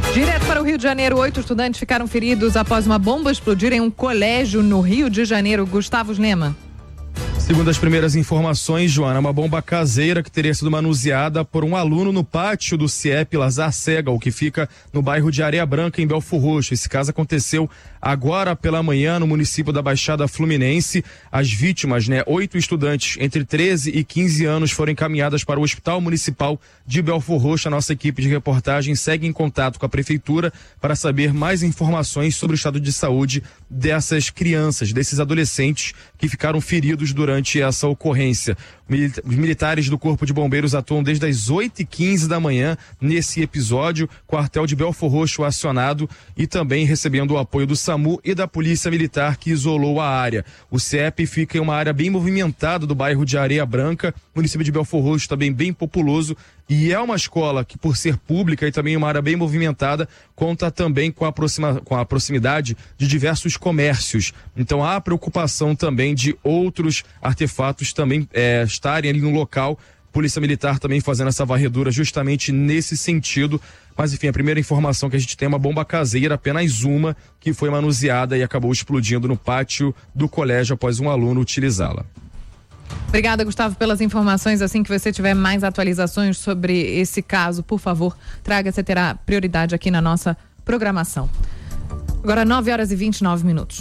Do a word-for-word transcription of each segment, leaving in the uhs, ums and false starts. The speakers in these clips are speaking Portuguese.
Direto para o Rio de Janeiro, oito estudantes ficaram feridos após uma bomba explodir em um colégio no Rio de Janeiro. Gustavo Lema. Segundo as primeiras informações, Joana, uma bomba caseira que teria sido manuseada por um aluno no pátio do C I E P Lazar Segal, que fica no bairro de Areia Branca, em Belfor Roxo. Esse caso aconteceu agora pela manhã no município da Baixada Fluminense. As vítimas, né, oito estudantes entre treze e quinze anos, foram encaminhadas para o Hospital Municipal de Belfor Roxo. A nossa equipe de reportagem segue em contato com a prefeitura para saber mais informações sobre o estado de saúde dessas crianças, desses adolescentes que ficaram feridos durante essa ocorrência. Os militares do Corpo de Bombeiros atuam desde as oito e quinze da manhã nesse episódio, quartel de Belfor Roxo acionado e também recebendo o apoio do SAMU e da Polícia Militar, que isolou a área. O C E P fica em uma área bem movimentada do bairro de Areia Branca, município de Belfor Roxo também bem populoso, e é uma escola que, por ser pública e também uma área bem movimentada, conta também com a, proxima, com a proximidade de diversos comércios. Então há preocupação também de outros artefatos também é, estarem ali no local. Polícia Militar também fazendo essa varredura justamente nesse sentido. Mas enfim, a primeira informação que a gente tem é uma bomba caseira, apenas uma, que foi manuseada e acabou explodindo no pátio do colégio após um aluno utilizá-la. Obrigada, Gustavo, pelas informações. Assim que você tiver mais atualizações sobre esse caso, por favor, traga, você terá prioridade aqui na nossa programação. Agora nove horas e vinte e nove minutos.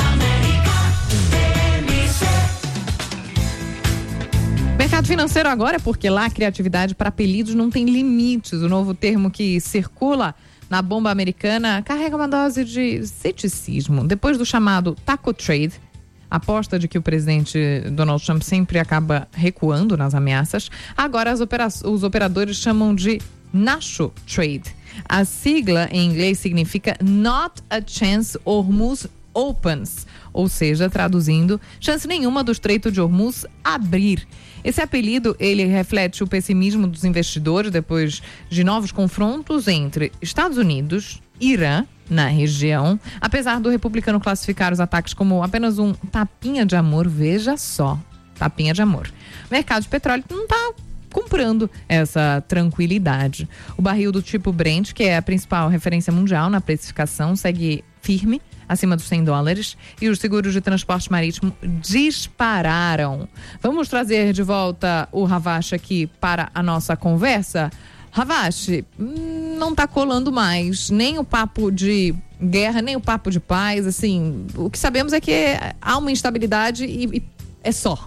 Mercado financeiro agora, porque lá a criatividade para apelidos não tem limites. O novo termo que circula na bomba americana carrega uma dose de ceticismo. Depois do chamado taco trade, aposta de que o presidente Donald Trump sempre acaba recuando nas ameaças, agora as opera- os operadores chamam de nacho trade. A sigla em inglês significa Not a Chance Hormuz Opens, ou seja, traduzindo, chance nenhuma do Estreito de Hormuz abrir. Esse apelido, ele reflete o pessimismo dos investidores depois de novos confrontos entre Estados Unidos e Irã na região. Apesar do republicano classificar os ataques como apenas um tapinha de amor, veja só, tapinha de amor. O mercado de petróleo não está comprando essa tranquilidade. O barril do tipo Brent, que é a principal referência mundial na precificação, segue firme acima dos cem dólares, e os seguros de transporte marítimo dispararam. Vamos trazer de volta o Ravache aqui para a nossa conversa. Ravache, não tá colando mais nem o papo de guerra, nem o papo de paz, assim, o que sabemos é que há uma instabilidade e, e é só.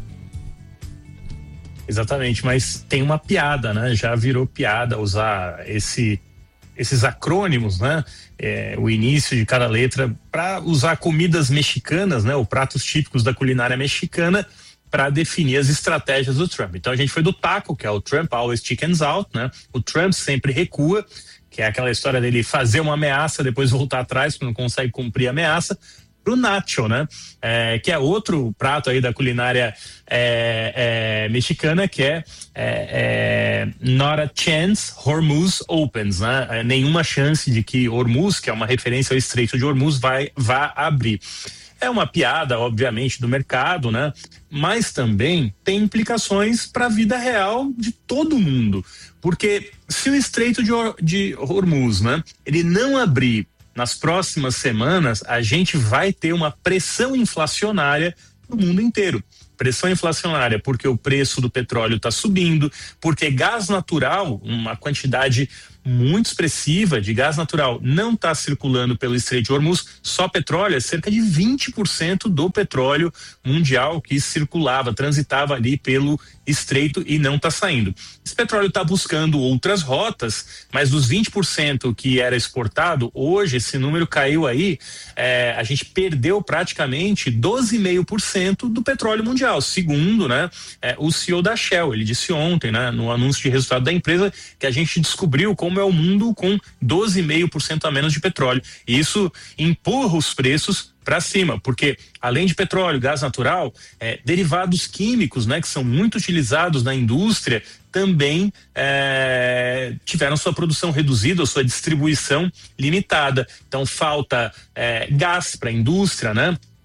Exatamente, mas tem uma piada, né? Já virou piada usar esse esses acrônimos, né? É, o início de cada letra para usar comidas mexicanas, né? Ou pratos típicos da culinária mexicana para definir as estratégias do Trump. Então a gente foi do taco, que é o Trump always chickens out, né? O Trump sempre recua, que é aquela história dele fazer uma ameaça, depois voltar atrás quando não consegue cumprir a ameaça, pro nacho, né? É, que é outro prato aí da culinária é, é, mexicana, que é, é, é Not a Chance Hormuz Opens, né? É, nenhuma chance de que Hormuz, que é uma referência ao Estreito de Hormuz, vai, vá abrir. É uma piada, obviamente, do mercado, né? Mas também tem implicações para a vida real de todo mundo. Porque se o Estreito de, de Hormuz, né, ele não abrir nas próximas semanas, a gente vai ter uma pressão inflacionária no mundo inteiro. Pressão inflacionária porque o preço do petróleo está subindo, porque gás natural, uma quantidade muito expressiva de gás natural não está circulando pelo Estreito de Hormuz. Só petróleo é cerca de vinte por cento do petróleo mundial que circulava, transitava ali pelo Estreito e não está saindo. Esse petróleo está buscando outras rotas, mas dos vinte por cento que era exportado, hoje esse número caiu aí, é, a gente perdeu praticamente doze vírgula cinco por cento do petróleo mundial, segundo, né, é, o C E O da Shell. Ele disse ontem, né, no anúncio de resultado da empresa, que a gente descobriu como é o mundo com doze vírgula cinco por cento a menos de petróleo. E isso empurra os preços para cima, porque além de petróleo, gás natural, é, derivados químicos, né, que são muito utilizados na indústria, também é, tiveram sua produção reduzida, sua distribuição limitada. Então falta é, gás para a indústria, né?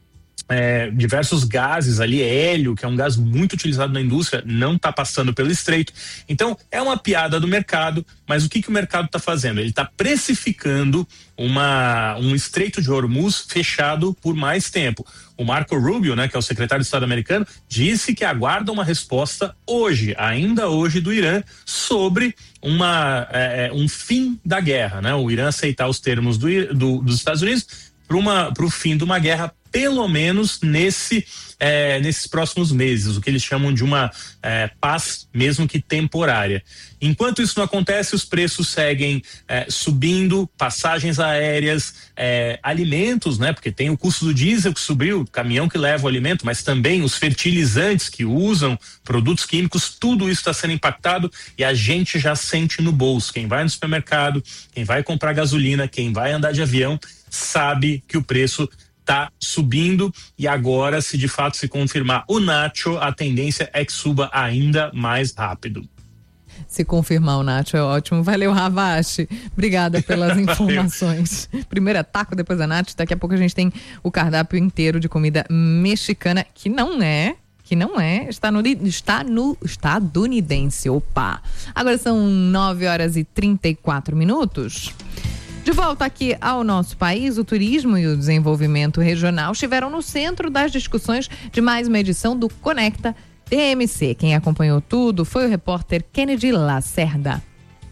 É, diversos gases ali, hélio, que é um gás muito utilizado na indústria, não está passando pelo estreito. Então, é uma piada do mercado, mas o que, que o mercado está fazendo? Ele está precificando uma, um estreito de Hormuz fechado por mais tempo. O Marco Rubio, né, que é o secretário de Estado americano, disse que aguarda uma resposta hoje, ainda hoje, do Irã sobre uma, é, um fim da guerra, né? O Irã aceitar os termos do, do, dos Estados Unidos para o fim de uma guerra, pelo menos nesse, é, nesses próximos meses, o que eles chamam de uma é, paz, mesmo que temporária. Enquanto isso não acontece, os preços seguem é, subindo, passagens aéreas, é, alimentos, né? Porque tem o custo do diesel que subiu, caminhão que leva o alimento, mas também os fertilizantes que usam, produtos químicos, tudo isso está sendo impactado e a gente já sente no bolso. Quem vai no supermercado, quem vai comprar gasolina, quem vai andar de avião, sabe que o preço está subindo, e agora, se de fato se confirmar o Nacho, a tendência é que suba ainda mais rápido. Se confirmar o Nacho é ótimo. Valeu, Ravache. Obrigada pelas informações. Primeiro é taco, depois é Nacho. Daqui a pouco a gente tem o cardápio inteiro de comida mexicana, que não é, que não é, está no, está no estadunidense. Opa! Agora são nove horas e trinta e quatro minutos. De volta aqui ao nosso país, o turismo e o desenvolvimento regional estiveram no centro das discussões de mais uma edição do Conecta T M C. Quem acompanhou tudo foi o repórter Kennedy Lacerda.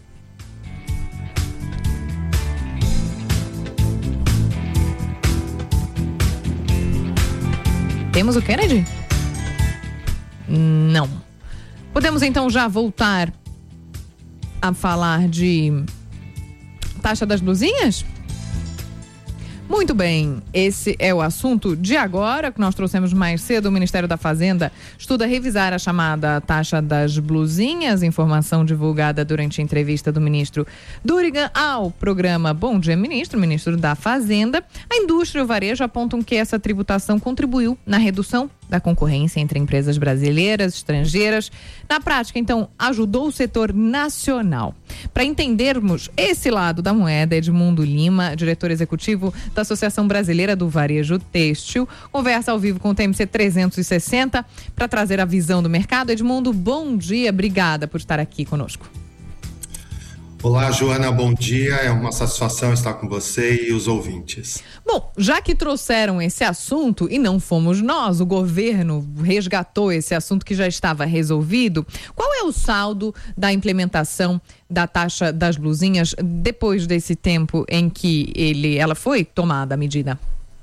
Temos o Kennedy? Não. Podemos então já voltar a falar de taxa das blusinhas? Muito bem, esse é o assunto de agora, que nós trouxemos mais cedo. O Ministério da Fazenda estuda revisar a chamada taxa das blusinhas, informação divulgada durante a entrevista do ministro Durigan ao programa Bom Dia Ministro, ministro da Fazenda. A indústria e o varejo apontam que essa tributação contribuiu na redução da concorrência entre empresas brasileiras e estrangeiras. Na prática, então, ajudou o setor nacional. Para entendermos esse lado da moeda, Edmundo Lima, diretor executivo da Associação Brasileira do Varejo Têxtil, conversa ao vivo com o T M C trezentos e sessenta para trazer a visão do mercado. Edmundo, bom dia, obrigada por estar aqui conosco. Olá, Joana, bom dia. É uma satisfação estar com você e os ouvintes. Bom, já que trouxeram esse assunto e não fomos nós, o governo resgatou esse assunto que já estava resolvido, qual é o saldo da implementação da taxa das blusinhas depois desse tempo em que ele, ela foi tomada a medida?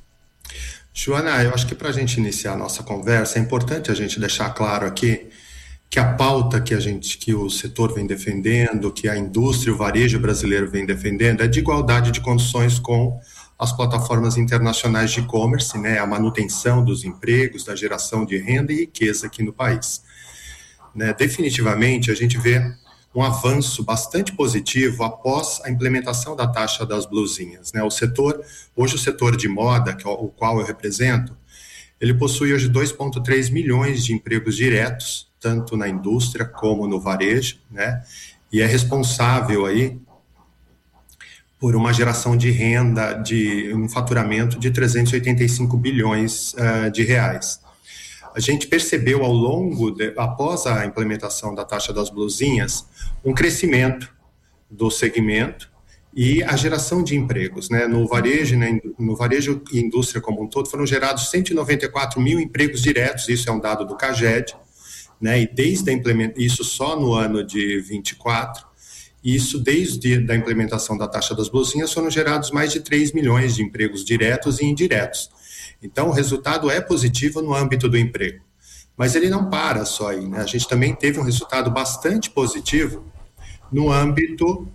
Joana, eu acho que para a gente iniciar a nossa conversa é importante a gente deixar claro aqui que a pauta que a gente, que o setor vem defendendo, que a indústria e o varejo brasileiro vem defendendo, é de igualdade de condições com as plataformas internacionais de e-commerce, né, a manutenção dos empregos, da geração de renda e riqueza aqui no país. Né, definitivamente, a gente vê um avanço bastante positivo após a implementação da taxa das blusinhas. Né, o setor, hoje o setor de moda, que é o qual eu represento, ele possui hoje dois vírgula três milhões de empregos diretos, tanto na indústria como no varejo, né? E é responsável aí por uma geração de renda, de um faturamento de trezentos e oitenta e cinco bilhões uh, de reais. A gente percebeu ao longo, de, após a implementação da taxa das blusinhas, um crescimento do segmento e a geração de empregos, né? No varejo, né? No varejo e indústria como um todo, foram gerados cento e noventa e quatro mil empregos diretos, isso é um dado do CAGED, né? E desde a implementação, isso só no ano de vinte e quatro, isso desde a implementação da taxa das blusinhas foram gerados mais de três milhões de empregos diretos e indiretos. Então, o resultado é positivo no âmbito do emprego. Mas ele não para só aí, né? A gente também teve um resultado bastante positivo no âmbito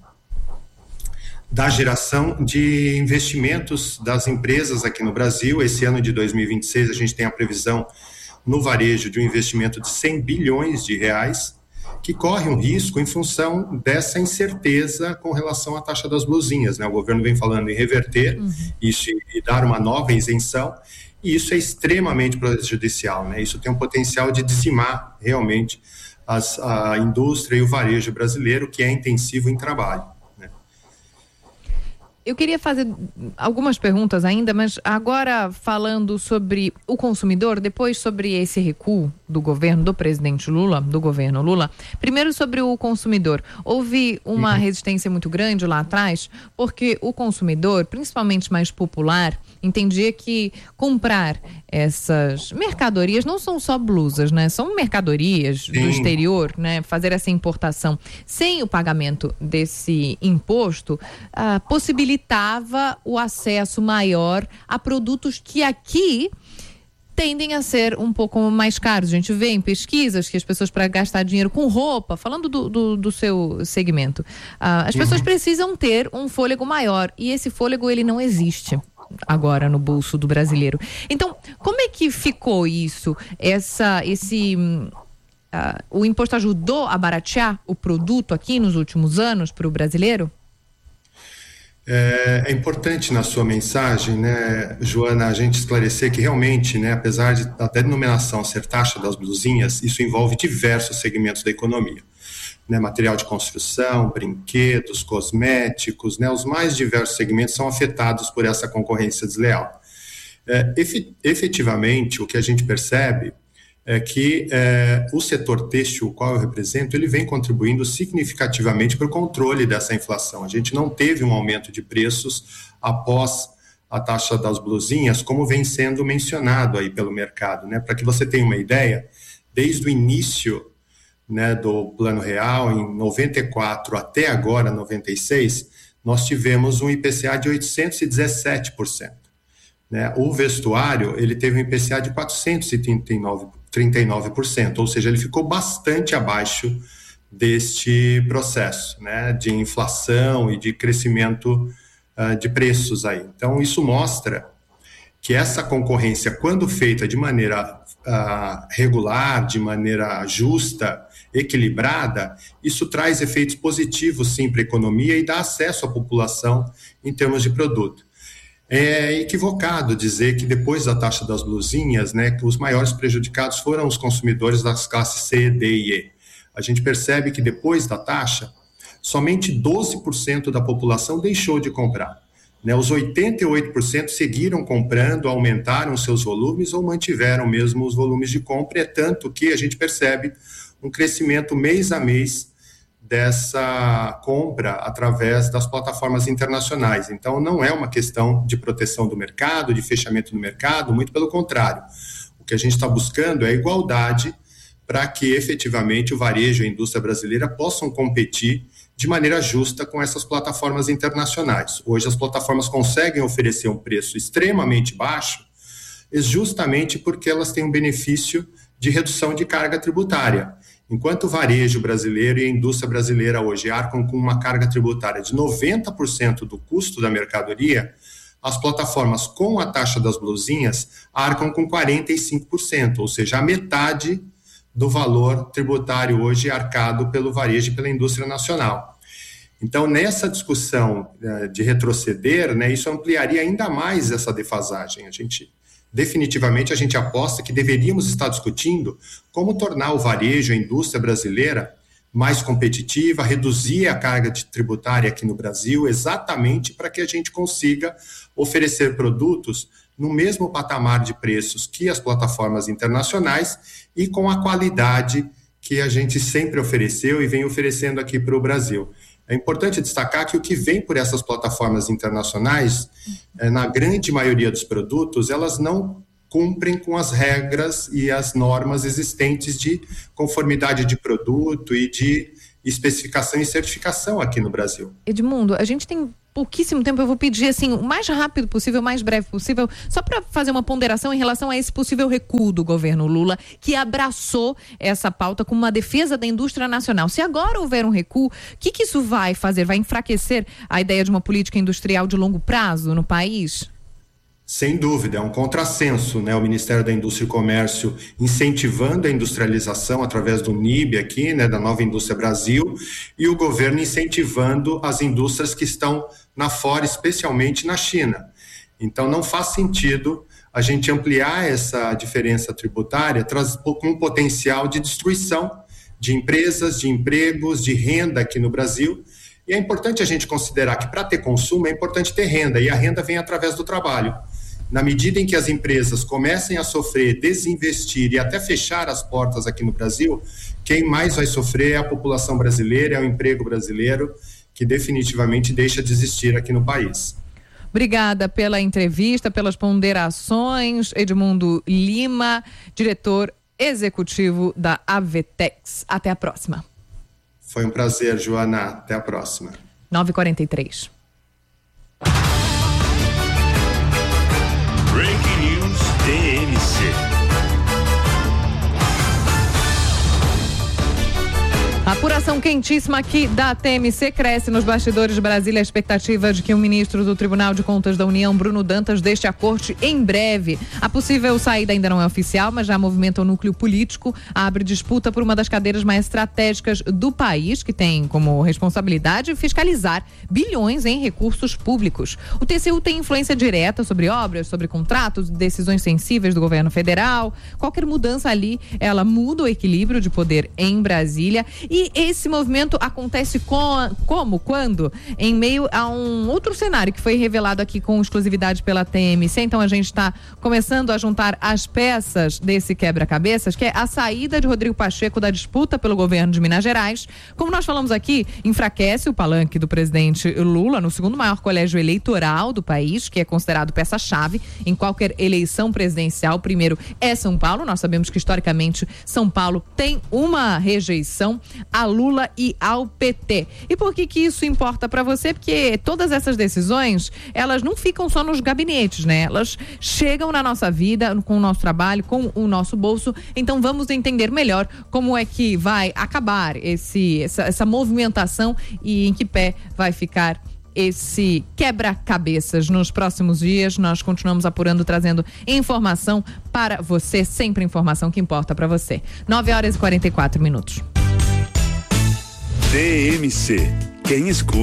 da geração de investimentos das empresas aqui no Brasil. Esse ano de dois mil e vinte e seis, a gente tem a previsão no varejo de um investimento de cem bilhões de reais, que corre um risco em função dessa incerteza com relação à taxa das blusinhas, né? O governo vem falando em reverter uhum. isso e dar uma nova isenção, e isso é extremamente prejudicial, né? Isso tem um potencial de dizimar realmente as, a indústria e o varejo brasileiro, que é intensivo em trabalho. Eu queria fazer algumas perguntas ainda, mas agora falando sobre o consumidor, depois sobre esse recuo do governo, do presidente Lula, do governo Lula. Primeiro sobre o consumidor. Houve uma resistência muito grande lá atrás, porque o consumidor, principalmente mais popular, entendia que comprar essas mercadorias não são só blusas, né? São mercadorias Sim. do exterior, né? Fazer essa importação sem o pagamento desse imposto ah, possibilitava o acesso maior a produtos que aqui tendem a ser um pouco mais caros. A gente vê em pesquisas que as pessoas, para gastar dinheiro com roupa, falando do, do, do seu segmento, ah, as pessoas uhum. precisam ter um fôlego maior, e esse fôlego ele não existe agora no bolso do brasileiro. Então, como é que ficou isso? Essa, esse, uh, o imposto ajudou a baratear o produto aqui nos últimos anos para o brasileiro? É, é importante na sua mensagem, né, Joana, a gente esclarecer que realmente, né, apesar de da denominação ser taxa das blusinhas, isso envolve diversos segmentos da economia. Né, material de construção, brinquedos, cosméticos, né, os mais diversos segmentos são afetados por essa concorrência desleal. É, efetivamente, o que a gente percebe é que é, o setor têxtil, o qual eu represento, ele vem contribuindo significativamente para o controle dessa inflação. A gente não teve um aumento de preços após a taxa das blusinhas, como vem sendo mencionado aí pelo mercado, né? Para que você tenha uma ideia, desde o início, né, do Plano Real, em noventa e quatro até agora, noventa e seis, nós tivemos um I P C A de oitocentos e dezessete por cento. Né? O vestuário, ele teve um I P C A de quatrocentos e trinta e nove por cento, ou seja, ele ficou bastante abaixo deste processo, né, de inflação e de crescimento uh, de preços aí. Então, isso mostra que essa concorrência, quando feita de maneira uh, regular, de maneira justa, equilibrada, isso traz efeitos positivos, sim, para a economia e dá acesso à população em termos de produto. É equivocado dizer que depois da taxa das blusinhas, né, que os maiores prejudicados foram os consumidores das classes C, D e E. A gente percebe que depois da taxa, somente doze por cento da população deixou de comprar. Né, os oitenta e oito por cento seguiram comprando, aumentaram seus volumes ou mantiveram mesmo os volumes de compra, é tanto que a gente percebe um crescimento mês a mês dessa compra através das plataformas internacionais. Então, não é uma questão de proteção do mercado, de fechamento do mercado, muito pelo contrário. O que a gente está buscando é igualdade para que, efetivamente, o varejo e a indústria brasileira possam competir de maneira justa com essas plataformas internacionais. Hoje, as plataformas conseguem oferecer um preço extremamente baixo, justamente porque elas têm um benefício de redução de carga tributária. Enquanto o varejo brasileiro e a indústria brasileira hoje arcam com uma carga tributária de noventa por cento do custo da mercadoria, as plataformas com a taxa das blusinhas arcam com quarenta e cinco por cento, ou seja, a metade do valor tributário hoje arcado pelo varejo e pela indústria nacional. Então, nessa discussão uh, de retroceder, né, isso ampliaria ainda mais essa defasagem. A gente Definitivamente, a gente aposta que deveríamos estar discutindo como tornar o varejo, a indústria brasileira, mais competitiva, reduzir a carga de tributária aqui no Brasil, exatamente para que a gente consiga oferecer produtos no mesmo patamar de preços que as plataformas internacionais e com a qualidade que a gente sempre ofereceu e vem oferecendo aqui para o Brasil. É importante destacar que o que vem por essas plataformas internacionais, na grande maioria dos produtos, elas não cumprem com as regras e as normas existentes de conformidade de produto e de especificação e certificação aqui no Brasil. Edmundo, a gente tem pouquíssimo tempo, eu vou pedir assim, o mais rápido possível, o mais breve possível, só para fazer uma ponderação em relação a esse possível recuo do governo Lula, que abraçou essa pauta como uma defesa da indústria nacional. Se agora houver um recuo, o que, que isso vai fazer? Vai enfraquecer a ideia de uma política industrial de longo prazo no país? Sem dúvida, é um contrassenso, né? O Ministério da Indústria e Comércio incentivando a industrialização através do N I B aqui, né? Da Nova Indústria Brasil, e o governo incentivando as indústrias que estão na fora, especialmente na China. Então, não faz sentido a gente ampliar essa diferença tributária com um potencial de destruição de empresas, de empregos, de renda aqui no Brasil, E é importante a gente considerar que para ter consumo é importante ter renda, e a renda vem através do trabalho. Na medida em que as empresas comecem a sofrer, desinvestir e até fechar as portas aqui no Brasil, quem mais vai sofrer é a população brasileira, é o emprego brasileiro, que definitivamente deixa de existir aqui no país. Obrigada pela entrevista, pelas ponderações. Edmundo Lima, diretor executivo da Avetex. Até a próxima. Foi um prazer, Joana. Até a próxima. nove e quarenta e três. Breaking News T M C. A apuração quentíssima aqui da T M C cresce nos bastidores de Brasília. A expectativa de que o ministro do Tribunal de Contas da União, Bruno Dantas, deixe a corte em breve. A possível saída ainda não é oficial, mas já movimenta o núcleo político. Abre disputa por uma das cadeiras mais estratégicas do país, que tem como responsabilidade fiscalizar bilhões em recursos públicos. O T C U tem influência direta sobre obras, sobre contratos, decisões sensíveis do governo federal. Qualquer mudança ali, ela muda o equilíbrio de poder em Brasília. E E esse movimento acontece com, como, quando? Em meio a um outro cenário que foi revelado aqui com exclusividade pela T M C. Então a gente está começando a juntar as peças desse quebra-cabeças, que é a saída de Rodrigo Pacheco da disputa pelo governo de Minas Gerais. Como nós falamos aqui, enfraquece o palanque do presidente Lula no segundo maior colégio eleitoral do país, que é considerado peça-chave em qualquer eleição presidencial. O primeiro é São Paulo. Nós sabemos que historicamente São Paulo tem uma rejeição a Lula e ao P T. E por que que isso importa para você? Porque todas essas decisões, elas não ficam só nos gabinetes, né? Elas chegam na nossa vida, com o nosso trabalho, com o nosso bolso. Então vamos entender melhor como é que vai acabar esse, essa, essa movimentação e em que pé vai ficar esse quebra-cabeças nos próximos dias. Nós continuamos apurando, trazendo informação para você, sempre informação que importa para você. nove horas e quarenta e quatro minutos. T M C. Quem escuta